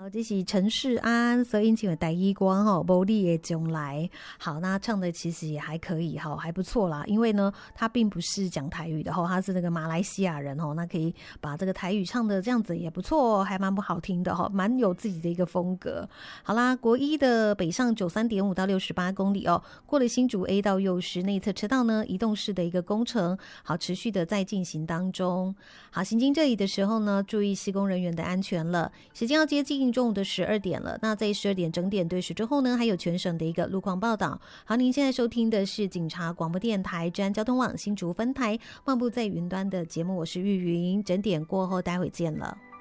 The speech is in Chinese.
好，这是陈世安所引起的台语歌哈，无你的将来。好，那唱的其实也还可以哈，还不错啦。因为呢，他并不是讲台语的哈，他是那个马来西亚人哈，那可以把这个台语唱的这样子也不错，还蛮不好听的哈，蛮有自己的一个风格。好啦，国一的北上93.5到68公里哦，过了新竹 A 到幼师内侧车道呢，移动式的一个工程，好，持续的在进行当中。好，行经这里的时候呢，注意施工人员的安全了。时间要接近中午的12点了，那在12点整点对时之后呢，还有全省的一个路况报道。好，您现在收听的是警察广播电台治安交通网新竹分台漫步在云端的节目，我是玉云，整点过后待会见了。